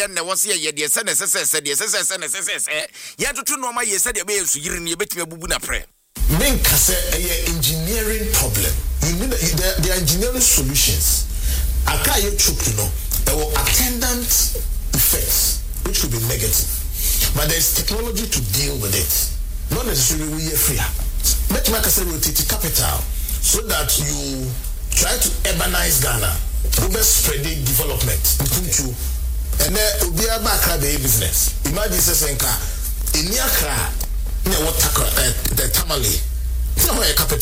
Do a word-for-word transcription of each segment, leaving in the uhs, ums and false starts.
ye ne wo se ye de se ne se se se de se se se ne se se se ye tutu no ma ye se de be ye su yiri ne betimi abubu na pre men ka say a engineering problem. You need the, the engineering solutions. Aka ye choke you know there were attendant effects which could be negative, but there is technology to deal with it. Not necessarily we are free. Let me say rotate capital so that you try to urbanize Ghana, over spreading development between you, and then we are back at the business. Imagine Senka in Yakra, near what the Tamale. So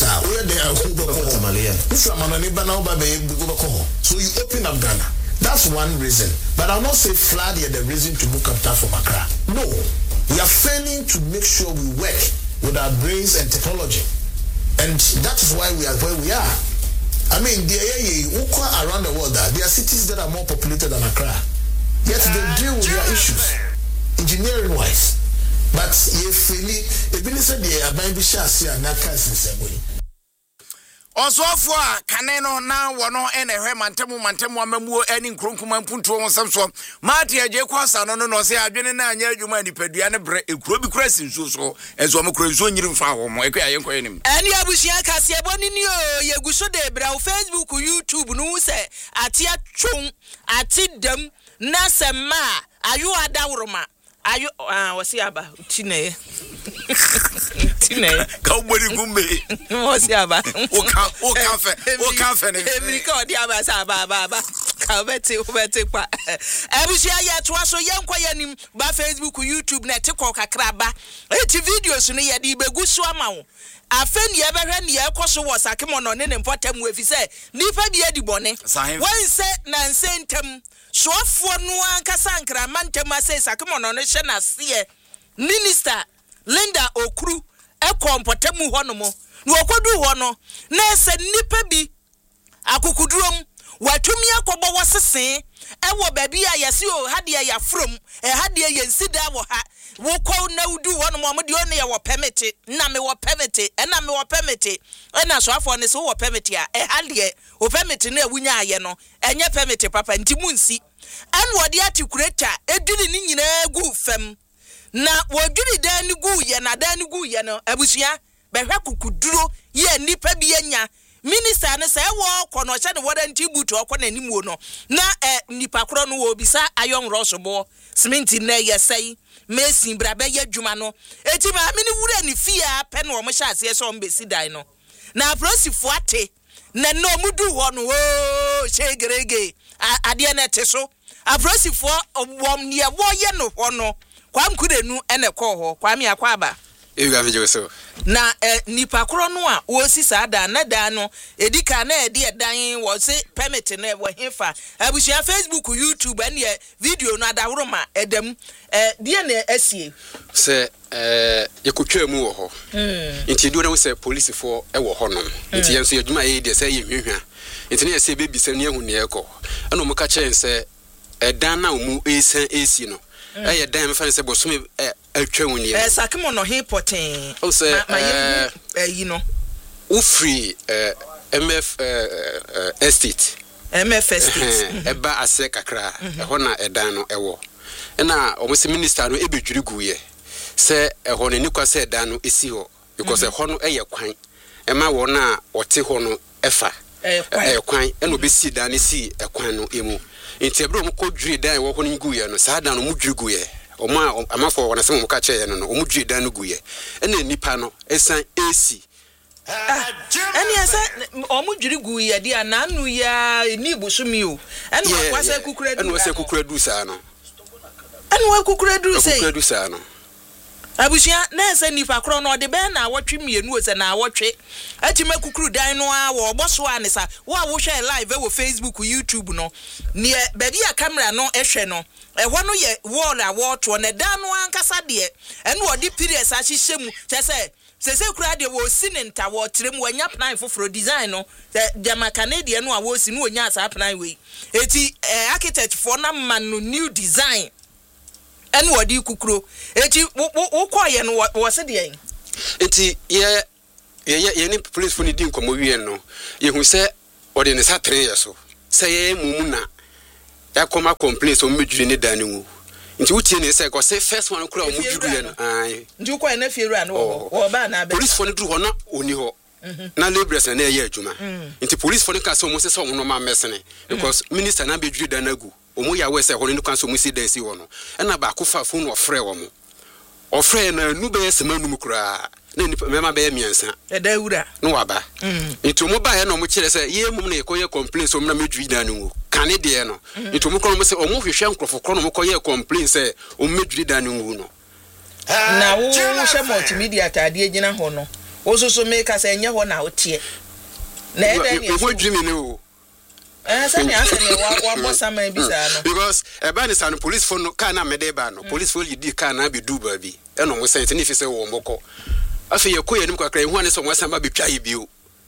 you open up Ghana. That's one reason. But I'll not say flood here the reason to book capital from Accra. No. We are failing to make sure we work with our brains and technology. And that is why we are where we are. I mean, around the world, there are cities that are more populated than Accra. Yet they deal with their issues, engineering-wise. But if we said they are buying Bishas and Nakas in some way. Also for Caneno now one and a Mantemu Mantemu Mamu and Krunkuman Punto on some so Martia Jaquasa no no say I've been in a year you might be Pediana break a Kruby Crescent so as one Crusoe you found my quay. And Yabushia Cassia Boninio, Yagusho de Brau Facebook, YouTube, no say Atia Chung, Atidum, Nasama, are you a Dauroma? Are you uh what's he about? Tine. Tine. Cowboy Gumbe. What's he about? O cafe. O cafe. Every call the Abasa Baba. Cowbetty, Ubete. Abusia ya twaso yankwayanim ba Facebook, YouTube, netiko kakraba. Eti videos ni ya di begusu amao. Afen ye behwe ne yakoso wo sakemono ne ne mpotam wefi se nipa bi adibone wan se na nsentem soafo no ankasa ankra mantem ase sakemono no hye na se minister Linda Okru e mpotam ho no mo no okodu ho no na se nipa bi akukudurom watumi akobo wosese e wo baabi a yesi o hade ya from e hade ya nsida wo ha wo ko na udu ho no mo de one ya wo permit na me wo permit e na me wo permit e na so afo ne so wo permit a e hade wo permit na awunya aye no enye permit papa nti munsi an wo de atikureta eduri ni nyina gu fam na wo duri dan ni gu ye na dan ni gu ye no abusua behwa kukuduro ye nipa bi anya minister ne say wo kono hye ne woda nti butu okọ na nimu no na eh, nipa kro no wo bisa ayon rosobo cement na yesai mesin brabe ye dwuma no eti ma me ni wura ni fia pe no mo hye ase so mbesi dan no na prosifo ate na no mudu ho no o shegerege ade na teso aprosifo wom ne wo ye no ho no kwam kudenu ene ko ho kwam yakwa aba Ega video so na eh, nipa kro no a wo si sada na da no edika na ede edan wo se permit na wo hefa abusia Facebook YouTube and video no adawroma edam eh die na asie se eh yekotwa mu wo ho nti do na wo se police for e wo ho no nti yenso yadwuma ye de se ye hwehwa nti na se bebi se ne ehu ne ekọ ana mo ka chen se edan na mu esen esi no eh dan me fa se bosome atwa woni eh sakemo no he poten o se eh you know u free eh M F estate M F estate eba ase kakra ho na edan no ewo na o se minister no ebedwiri guye se ho ne nikwa se edan no esi ho because ho no eye kwan e ma wo na wote ho no efa eh kwan e no be si dan ne si ekwan no emu nti ebro mo ko dwiri dan wo ho no guye no sa dan no mu dwiri guye Oma amafo wana sema muka che no no omudwi dan no guye ena nipa no esan AC eni asa omudwiri guye dia na anu ya ni busumi o ena kwase kukura du ena wase kukura du sa no ena wa kukura du sei kukura du sa no abusia na esa nipa kro no de be na awotwe mienu o se na awotwe atima kukuru dan no a wo boso anisa wo a wo hwe live e wo Facebook YouTube no ne baby a camera no ehwe no ehwo no ye wall a wato na dan no ankasa de ene wo di periods a hyehyemu chese sese kura de wo sinenta wo trem wo nya plan foforo design no jama Canadian no a wo si no nya asa plan we eti architect for na man no new design ene wo di kukuro eti wo koye no wo se de eti ye ye ye ni police for ni din komo wie no ye hu se ode ne sa tre ye so se ye mumu na ya koma complaints o medwiri ne dan nwu nti wutie ne say ko say first one kura o mudwiri ye no ai nti ko na fiewura no wo ba na be police for ne duru ho na oni ho na laborers na ye adwuma nti police for ne ka say o mo say o no ma mesene because minister na be dwiri dan agu o mo ya we say ho ne kan so mo si dan si ho no na ba ko fa phone ofre wo mo ofre na nu be sema nu kura na ni mema be miensa e da wura no waba nti mo ba ye no mo kire say ye mum na ye koye complaints o mo na medwi dan nu kane de no nti mo kono mo say o mo hwehwe nkrofo kono mo koye complaints say o medwi dan nu no na wo hwe multimedia tade agina ho no wo so so me ka say enye ho na wo tie na e da ni wo dwi mi ne o eh say ni ase ni wa wa bossa man bi sa no because e ba ni san police phone no ka na me de ba no police phone yidi ka na be du ba bi e no mo say ni fi say wo mboko afi ye koye nim kwakra hu ane so mo san ba betwa ye bi o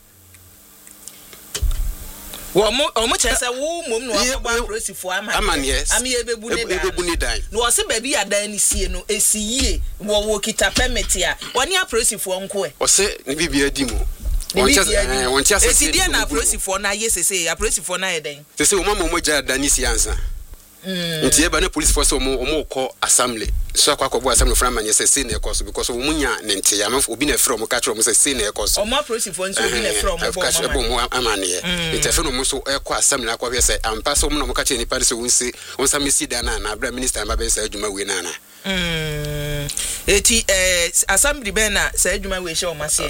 wo mo o mo chese wo mom no akwa prosifo ama aman yes am ye bebu ne dan bebu ne dan no o se ba bi adan ni sie no esiyie wo wo kita permit ya woni aprosifo nko e o se ni bibia di mo won tia esi dia na aprosifo na ye sese aprosifo na ye den sese o mama mo ja dan ni si ansa nti e ba na police force o mo o mo ko assembly so akwa akwa assembly from man yes say na ekoso because o munya ne ntia ma obi na from ka tro mo say say na ekoso o mo aprosifo nso obi na from bo mo amane ye nti fe no mo so ekwa assembly akwa be say ampa so mo no mo ka che ni pare so wonsi wonsa mesi da na na bra minister ma be say adwuma we na na mm eti eh assembly be na say adwuma we she o ma se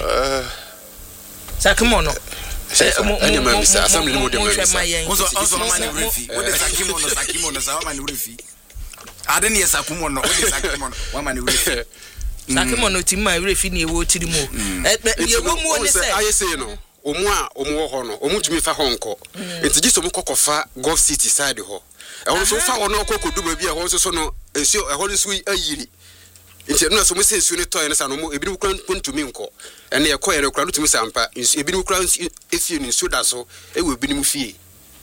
Sakimono. Any man is assembly no dem. Also also man refi. What is Sakimono Sakimono sa man refi. Aden yes Sakimono, what is Sakimono? One man refi. Sakimono ti ma refi ni e wo tiri mo. E ye wo mu oni say. Aye say no. Omu a omu wo ho no. Omu tumi fa ho nko. Enti giso mu kokofa Gulf City side ho. E won so fa ho no kokodu ba bi e ho so so no ensuo e ho no so ayiri. Nti no so mo se ensuo ne toy ne sa no mo ebi mu kran kontumi nko ene ye koyere kran tumi sampa ebi mu kran efie ni nsuo da so e we ebi mu fie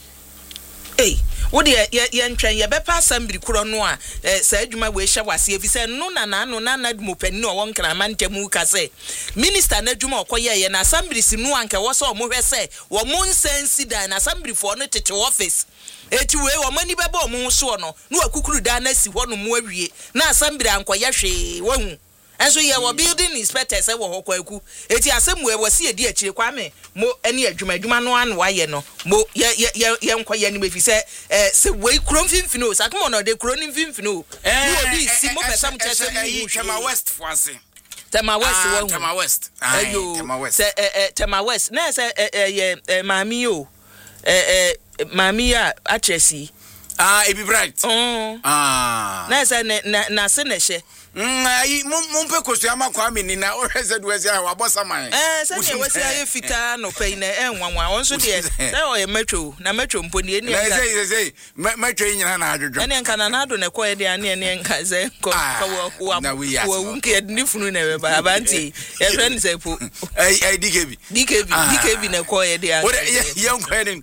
eh wo de ye ntwen ye bepa assembly kuro no a sa adwuma we hye wase efise no na na no na na dum pani o won kra mantemu ka se minister na adwuma okoye ye na assembly si no anka wo so mo hwe se wo mon sensi dan na assembly for no tete office eti we wo mani beba omo so no no akukuru da na si ho no mo awie na assembly ankoye hwe wahu enso ye wo building inspector se wo hokwaku eti asemu e wasi edi akire kwame mo ene adwuma adwuma no an waye no mo ye ye ye nkoye ni mefi se eh se we krom finfini o sakmo no de krom finfini o no obi si mo pesa mo chese mu Tema West foase Tema West wo Tema West ayo Tema West se eh Tema West na se eh ye mami o eh eh mami a atresi ah ebi bright ah na se na na se na hye Ai mumpe kosua Kwame ni na oheze duwezi a wabosa man eh se ne wesi aye fita no pay na enwanwa won so de se o ye metro na metro mponi eni nka na se se metro nyina na adwodwo eni nka na na do ne koye de ane eni nka ze ko ka wo wo wo nke ni funu na we ba abanti e friend se po ai ai dikebi dikebi dikebi na koye de ane ye nkoye ni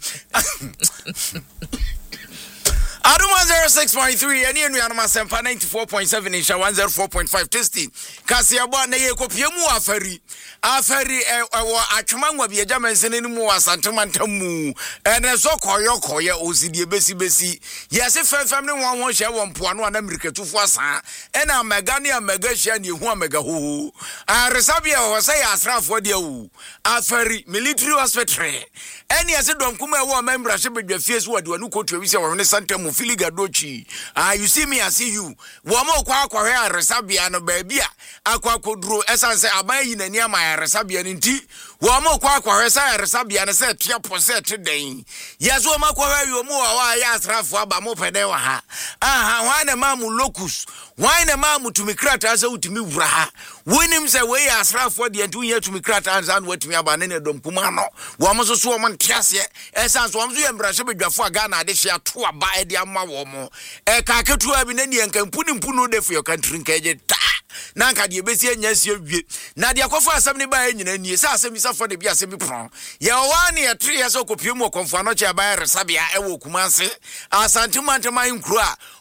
Adum one oh six point three eni enu anoma sempa ninety-four point seven insha one oh four point five testing kasi abo na ye kopie mu afari afari e wo atwoma nwa bi eja mensene ni mu asantema ntamu ene so koyo koye osidi besi besi yesi fefem ni won won hye won poano na miriketufu asa ena mega ne mega hye ne hu mega ho aresabia ho say asrafo de wu afari military hospital eni ase dom kuma e wo membra hye bedwa fie so wade wanu kotu wi se wo ne santamu Filiga dochi ah you see me I see you wo mo kwa akwa hwe aresabia no ba bia akwa koduro esanse aban yi nani ama aresabia nti wo mo kwa akwa hwe sa aresabia ne se tia poset den yeso wo makwa hwe wo mo wa ya asrafo aba mo pede wa ha aha hwa na mamu locus hwa na mamu tumikrata asa utimi wura ha wonim se we ya asrafo de nti unya tumikrata anza no watimi aba ne dom kuma no wo mo so so wo mo ntiase esanse wo mo so ye mbra hye bedwafo aga na ade hye ato aba e de ma wo mo e ka ketu abi na ne nka mpuni mpunu de for your country nka je ta na nka de besi anya sie wie na de akofo asem ne ba nyina nie sa asem bisa fo de bi asem bi pron ye wa ne ye tre ye so kopie mu konfo no che ba resabia e wo kumanse asantuma ntama nkuru a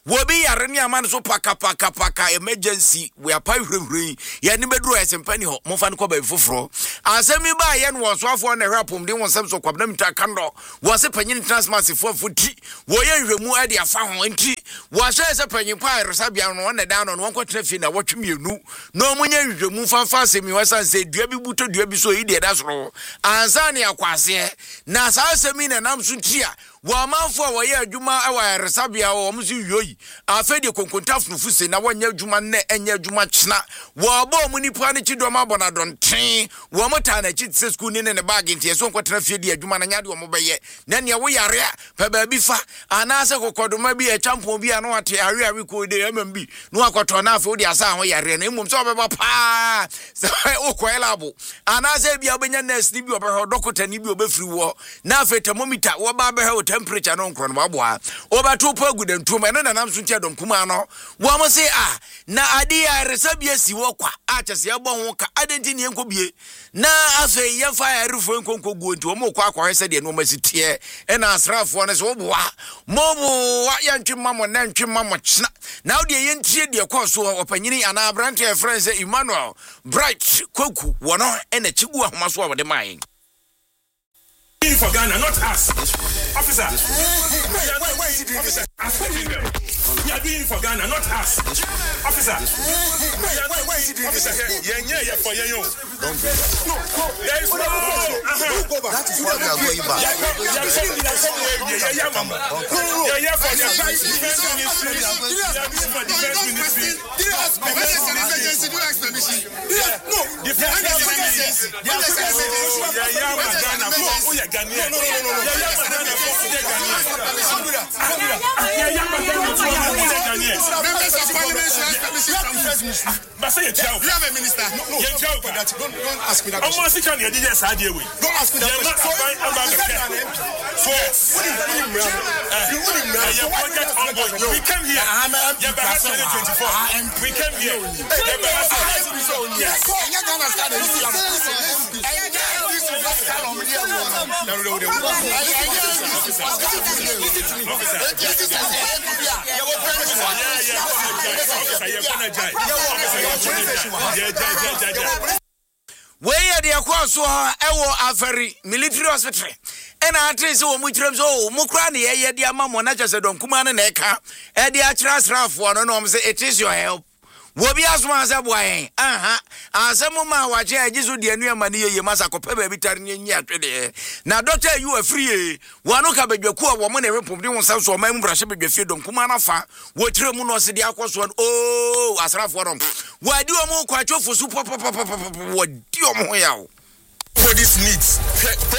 wo bi yare ne aman so paka paka paka emergency we are pai hwehwe ye ne bedru esempani ho mo fa ne ko ba foforo asemi ba ye no wosoafo na hwapom de won sem so kwabna mita kando wo se panyin transmassive fo futi wo ye hwemu ade afa ho nti wo hye se panyin pa resabia no ne da no no ko trafi na wotwemienu no munye hwemu fa fa asemi wasan se dua bi buto dua bi so yi de da soro ansa ne akwase na sa asemi na nam so ntia wa manfo a woye adwuma awa resabia wo mso yoyi afede konkontafno fuse na wanya adwuma ne enya adwuma chena wo bo mu nipa ne chidom abona donten wo mota na chitse school ne ne bag ntie so nkwatra fie di adwuma na nyade wo mobeye na ne wo yare a pa ba bi fa anase kokodoma bi e champion bi anu ate awe awe ko de amambi no akoto na afa odi asa ho yare na emum so obeba pa so o koelabo anase bi obenya nurse ni bi obeho doctor ni bi obefiri wo na afa thermometer wo ba beho temperature no nkro no aboa obato pa gudentum ene na nam so ntia dom kuma no wo mo se ah na ade ya resabia si wo kwa a chese ya bon ho ka adenti ne nkobie na afa ye fa ya refo nkonko guo nti wo mo kwa kwa hese de no masitie ena asrafo ne so boa mobo wa ya ntwemma mo na ntwemma mo chena na wo de ye ntie de kwa so opanyini ana brand e friends Emmanuel Bright Kwaku wo no ena chigu ahomaso wo de mai for Ghana, not us. Officer. Wait, wait, wait, is he doing this? We are doing it for Ghana, not us. Officer. Wait, wait, wait, is he doing this? Yeah, yeah, yeah, for you. Don't go back. No, no, there is no. Don't go back. That is why we are going back. Yeah, yeah, yeah, mama. Yeah, yeah, for the defense ministry. Yeah, for defense ministry. Do you ask permission? Do you ask permission? No, defense ministry. Yeah, yeah, Ghana. Oh, yeah, Ghana. No, no, no, no, no. Yeah, yeah, Ghana. Yeah, yeah, Ghana. Members of Parliament should ask permission from defense ministry. But say it, you have a minister. No, no, don't, don't ask me that question. Almost can you do this idea way? Don't ask me that question. So, what is it? You wouldn't know. Your project ongoing. We came here. I'm a twenty twenty-four. We came here. Yes. Where the across ewo aferi military hospital and I trace o mutrem so mukra ne ye dia mamo na chese don kuma ne na eka e dia kira srafo no no say it is your help wo bi asoma asabwa yen aha asemu ma waje ajizu de anu amane ye masa kope ba bi tare ne nyi atwede na doctor you are free wanu ka bedwaku a wo mo na repom de won so ma mu brahye bedwafie don kuma na fa wo kire mu no se de akoso oh asrafo no wadi o mu kwa chofu su pop pop pop wo di o mo yawo for this needs